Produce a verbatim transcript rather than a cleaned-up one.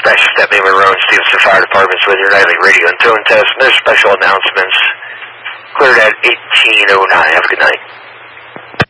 Dispatch Step Monroe and Stevenson Fire Departments with your nightly radio and tone test. No special announcements. Cleared at eighteen oh nine. Have a good night.